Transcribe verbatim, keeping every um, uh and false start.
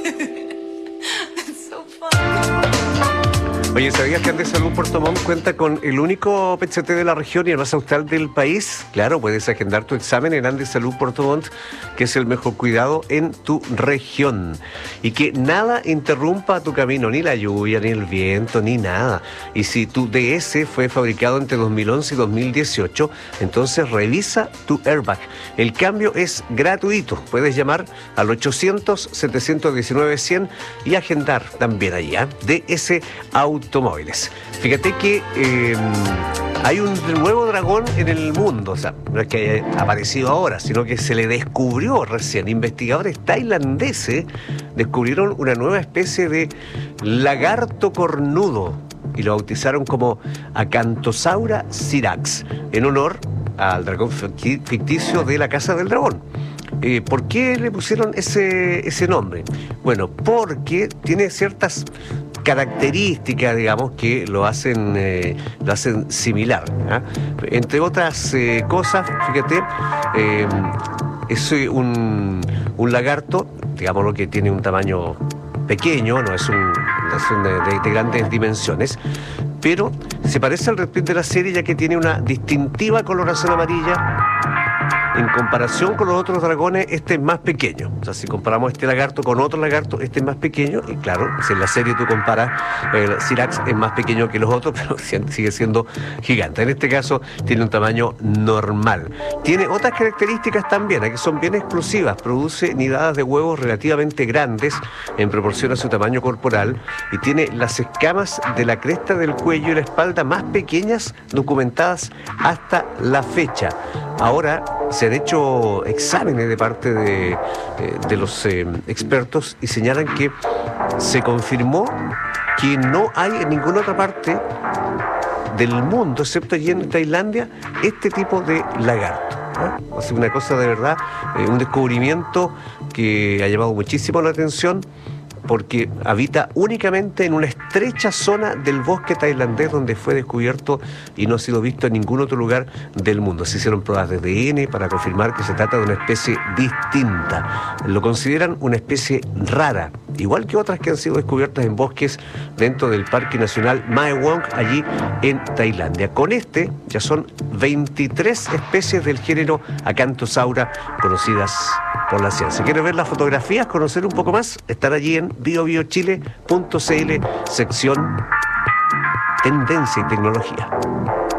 Oye, ¿sabías que Andes Salud Puerto Montt cuenta con el único P E T C T de la región y el más austral del país? Claro, puedes agendar tu examen en Andes Salud Puerto Montt, que es el mejor cuidado en tu región. Y que nada interrumpa tu camino, ni la lluvia, ni el viento, ni nada. Y si tu D S fue fabricado entre dos mil once y dos mil dieciocho, entonces revisa tu airbag. El cambio es gratuito. Puedes llamar al ochocientos, setecientos diecinueve, cien y agendar también allá. D S Auto. Automóviles. Fíjate que eh, hay un nuevo dragón en el mundo, o sea, no es que haya aparecido ahora, sino que se le descubrió recién. Investigadores tailandeses descubrieron una nueva especie de lagarto cornudo y lo bautizaron como Acanthosaura syrax, en honor al dragón ficticio de la Casa del Dragón. Eh, ¿Por qué le pusieron ese, ese nombre? Bueno, porque tiene ciertas características, digamos, que lo hacen, eh, lo hacen similar, ¿eh? Entre otras eh, cosas, fíjate, eh, es un, un lagarto, digamos, lo que tiene un tamaño pequeño, no es un, no es un de, de, de grandes dimensiones, pero se parece al reptil de la serie, ya que tiene una distintiva coloración amarilla. En comparación con los otros dragones, este es más pequeño. O sea, si comparamos este lagarto con otro lagarto, este es más pequeño. Y claro, si en la serie tú comparas, el Syrax es más pequeño que los otros, pero sigue siendo gigante. En este caso, tiene un tamaño normal. Tiene otras características también, que son bien exclusivas. Produce nidadas de huevos relativamente grandes en proporción a su tamaño corporal. Y tiene las escamas de la cresta del cuello y la espalda más pequeñas documentadas hasta la fecha. Ahora se han hecho exámenes de parte de, eh, de los eh, expertos y señalan que se confirmó que no hay en ninguna otra parte del mundo, excepto allí en Tailandia, este tipo de lagarto, ¿no? O sea, una cosa de verdad, eh, un descubrimiento que ha llamado muchísimo la atención, porque habita únicamente en una estrecha zona del bosque tailandés donde fue descubierto y no ha sido visto en ningún otro lugar del mundo. Se hicieron pruebas de A D N para confirmar que se trata de una especie distinta. Lo consideran una especie rara, igual que otras que han sido descubiertas en bosques dentro del Parque Nacional Mae Wong, allí en Tailandia. Con este ya son veintitrés especies del género Acanthosaura conocidas por la ciencia. ¿Quieres ver las fotografías, conocer un poco más? Estar allí en bio bio chile punto c l, sección Tendencia y Tecnología.